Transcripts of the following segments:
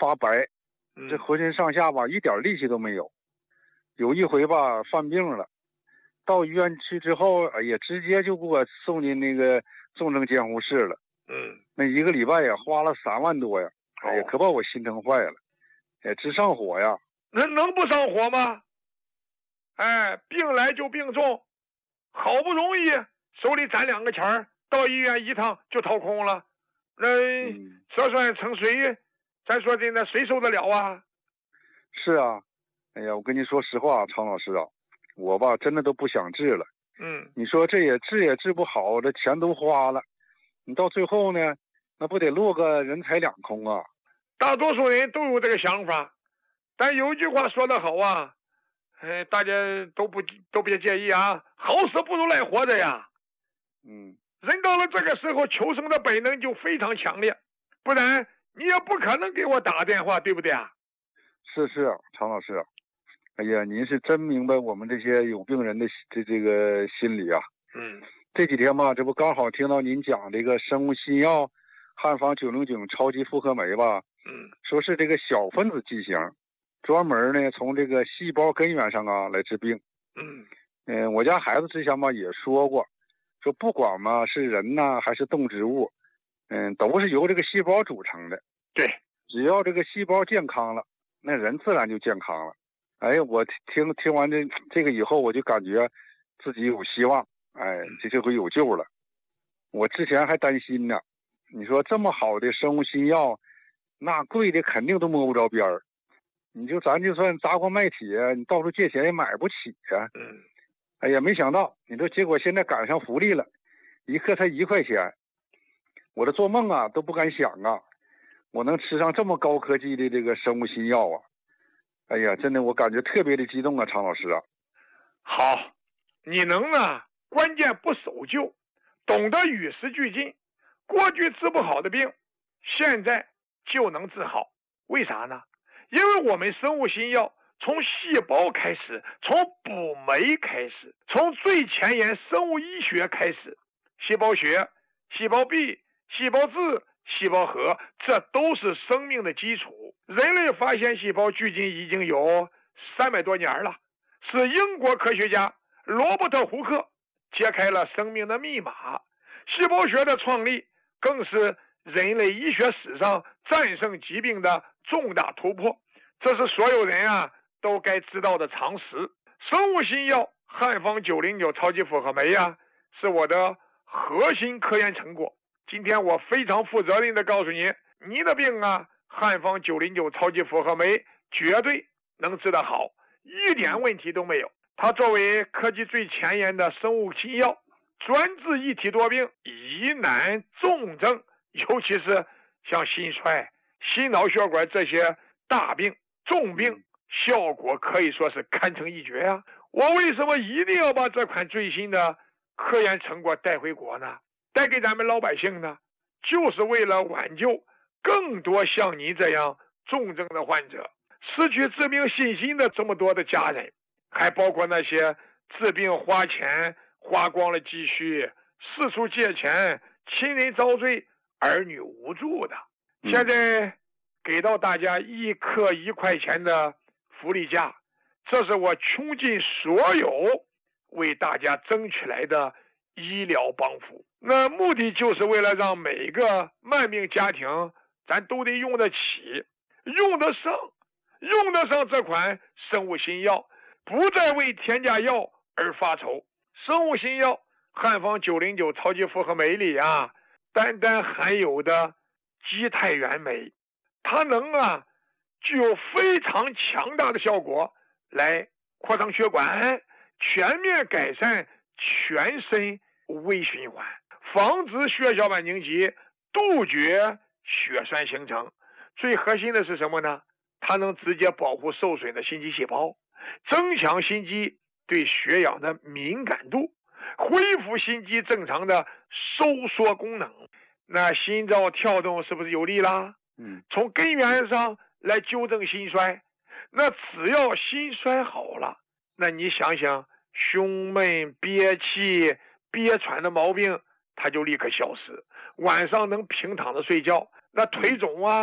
发白，这浑身上下吧一点力气都没有。有一回吧犯病了，到医院去之后，哎呀，直接就给我送进那个重症监护室了。那1个礼拜呀，花了3万多呀，哎呀，可把我心疼坏了。哎，直上火呀。 那能不上火吗？哎，病来就病重，好不容易手里攒2个钱儿，到医院一趟就掏空了。那车算成谁？咱说真的，谁受得了啊？ 是啊，哎呀，我跟你说实话，常老师啊，我吧真的都不想治了。你说这也治不好，这钱都花了，你到最后呢，那不得落个人财两空啊？ 大多数人都有这个想法，但有句话说得好啊，大家都别介意啊，好死不如赖活着呀。人到了这个时候，求生的本能就非常强烈，不然你也不可能给我打电话，对不对啊？ 是啊，常老师，哎呀，您是真明白我们这些有病人的这个心理啊。这几天吧，这不刚好听到您讲这个生物新药汉方909超级复合酶吧？说是这个小分子剂型，专门呢从这个细胞根源上啊来治病。我家孩子之前吧也说过，说不管嘛是人呐还是动植物，都是由这个细胞组成的。 对， 只要这个细胞健康了，那人自然就健康了。哎，我听完这个以后，我就感觉自己有希望，哎，这回有救了。我之前还担心呢，你说这么好的生物新药，那贵的肯定都摸不着边儿。咱就算砸锅卖铁，你到处借钱也买不起啊。哎呀，没想到你说结果现在赶上福利了，一克才1块钱，我这做梦啊都不敢想啊，我能吃上这么高科技的这个生物新药啊！哎呀，真的我感觉特别的激动啊，常老师啊。 好，你能啊，关键不守旧，懂得与时俱进。过去治不好的病，现在就能治好。为啥呢？因为我们生物新药从细胞开始，从补酶开始，从最前沿生物医学开始，细胞学、细胞壁、细胞质、细胞核，这都是生命的基础。人类发现细胞距今已经有300多年了，是英国科学家罗伯特·胡克揭开了生命的密码。细胞学的创立更是人类医学史上战胜疾病的重大突破，这是所有人啊都该知道的常识。生物新药汉方909超级复合酶啊，是我的核心科研成果。今天我非常负责任的告诉你，你的病啊，汉方909超级复合酶绝对能治得好，一点问题都没有。它作为科技最前沿的生物新药，专治一体多病、疑难重症，尤其是像心衰、心脑血管这些大病、重病，效果可以说是堪称一绝啊！我为什么一定要把这款最新的科研成果带回国呢？带给咱们老百姓呢？就是为了挽救更多像你这样重症的患者，失去治病信心的这么多的家人，还包括那些治病花钱花光了积蓄、四处借钱、亲人遭罪、儿女无助的。现在给到大家1克1块钱的福利价，这是我穷尽所有为大家争取来的医疗帮扶。那目的就是为了让每个慢病家庭咱都得用得起、用得上这款生物新药，不再为添加药而发愁。生物新药汉方909超级复合酶里啊，单含有的肌肽原酶，它能啊具有非常强大的效果，来扩张血管，全面改善全身微循环，防止血小板凝集，杜绝血栓形成。最核心的是什么呢？它能直接保护受损的心肌细胞，增强心肌对血氧的敏感度，恢复心肌正常的收缩功能。那心脏跳动是不是有力啦？从根源上来纠正心衰。那只要心衰好了，那你想想，胸闷、憋气、憋喘的毛病它就立刻消失，晚上能平躺着睡觉。那腿肿啊、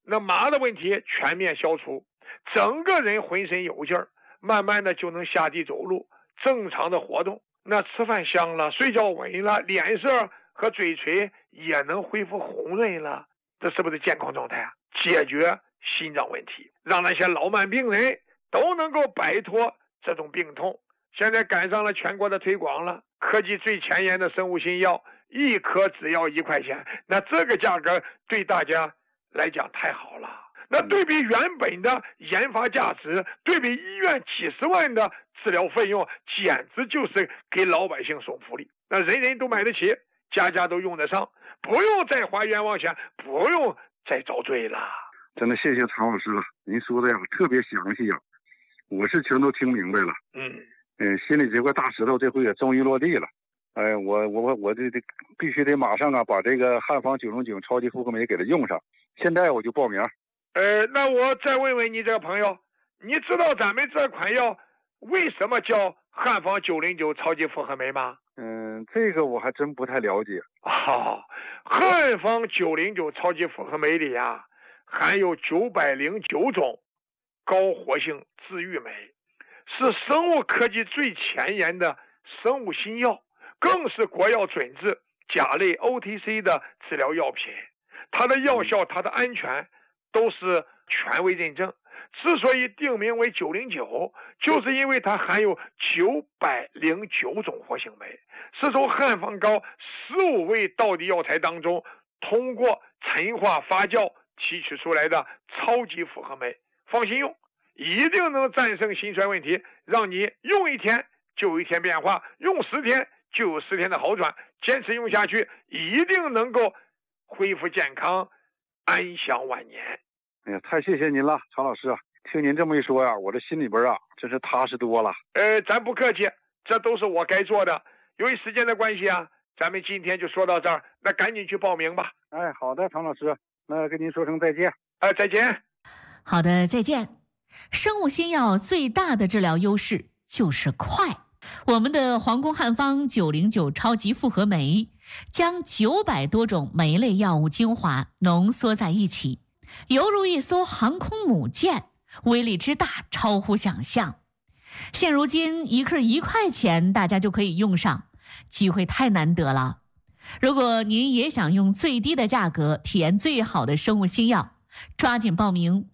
那麻的问题全面消除，整个人浑身有劲儿，慢慢的就能下地走路，正常的活动。那吃饭香了，睡觉稳了，脸色和嘴唇也能恢复红润了，这是不是健康状态啊？解决心脏问题，让那些老慢病人都能够摆脱这种病痛。现在赶上了全国的推广了，科技最前沿的生物新药，一颗只要1块钱，那这个价格对大家来讲太好了。那对比原本的研发价值，对比医院几十万的治疗费用，简直就是给老百姓送福利。那人人都买得起，家家都用得上，不用再花冤枉钱，不用再遭罪了。 真的谢谢常老师了，您说的呀特别详细呀，我是全都听明白了。心里这块大石头这回也终于落地了。我这必须得马上啊把这个汉方909超级复合酶给它用上。现在我就报名。 那我再问问你这个朋友，你知道咱们这款药为什么叫汉方909超级复合酶吗？ 这个我还真不太了解。 汉方909超级复合酶里呀，含有909种高活性治愈酶，是生物科技最前沿的生物新药，更是国药准字甲类 OTC 的治疗药品。它的药效、它的安全都是权威认证。之所以定名为909，就是因为它含有909种活性酶，是从汉方膏15味道地药材当中通过陈化发酵提取出来的超级复合酶。放心用，一定能战胜心衰问题，让你用1天就有1天变化，用10天就有10天的好转。坚持用下去，一定能够恢复健康，安享晚年。 哎呀，太谢谢您了，常老师啊！听您这么一说呀，我这心里边啊，真是踏实多了。 咱不客气，这都是我该做的。由于时间的关系啊，咱们今天就说到这儿，那赶紧去报名吧。 好的，常老师，那跟您说声再见。 再见。 好的，再见。生物新药最大的治疗优势就是快。我们的皇宫汉方909超级复合酶将900多种酶类药物精华浓缩在一起，犹如一艘航空母舰，威力之大超乎想象。现如今1克1块钱，大家就可以用上，机会太难得了。如果您也想用最低的价格体验最好的生物新药，抓紧报名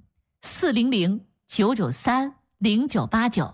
400-993-0989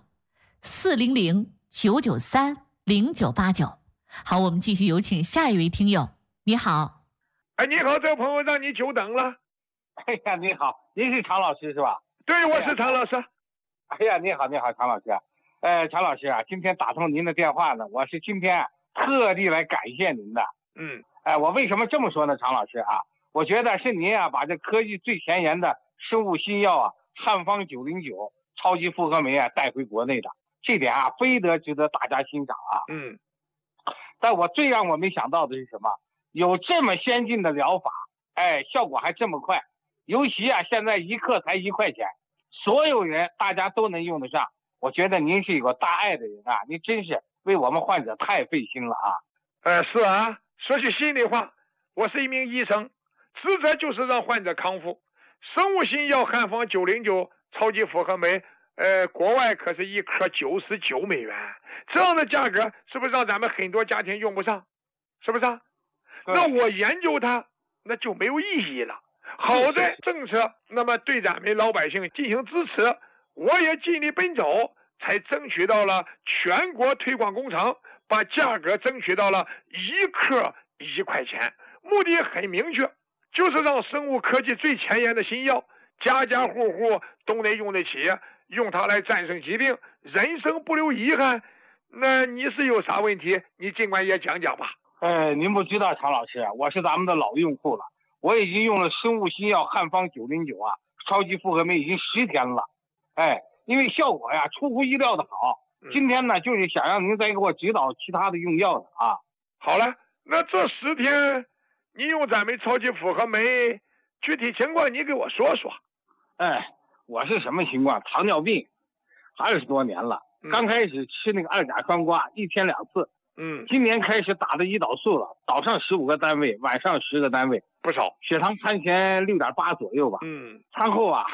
400-993-0989。好，我们继续有请下一位听友。你好。 你好，这位朋友让你久等了。 哎呀，你好，您是常老师是吧？ 对，我是常老师。 哎呀，你好，常老师。常老师啊，今天打通您的电话呢，我是今天特地来感谢您的。我为什么这么说呢，常老师啊？我觉得是您啊，把这科技最前沿的生物新药啊，汉方909超级复合酶啊带回国内的，这点啊，非得值得大家欣赏啊。但我最让我没想到的是什么？有这么先进的疗法，效果还这么快。尤其啊，现在1克才1块钱，所有人大家都能用得上。我觉得您是一个大爱的人啊，您真是为我们患者太费心了啊。 是啊，说句心里话，我是一名医生，职责就是让患者康复。生物新药汉方909超级复合酶，国外可是1颗99美元，这样的价格是不是让咱们很多家庭用不上？是不是啊？那我研究它，那就没有意义了。好的政策，那么对咱们老百姓进行支持，我也尽力奔走，才争取到了全国推广工程，把价格争取到了1克1块钱。目的很明确，就是让生物科技最前沿的新药，家家户户都能用得起，用它来战胜疾病，人生不留遗憾。那你是有啥问题？你尽管也讲讲吧。 您不知道，常老师，我是咱们的老用户了，我已经用了生物新药汉方909啊，超级复合酶已经10天了。因为效果呀出乎意料的好。今天呢，就是想让您再给我指导其他的用药的啊。 好了，那这10天你用咱们超级复合酶，具体情况你给我说说。 我是什么情况？糖尿病，20多年了。刚开始吃那个2甲双胍，1天2次， 今年开始打的胰岛素了，早上15个单位，晚上10个单位， 不少。 血糖餐前6.8左右吧。餐后啊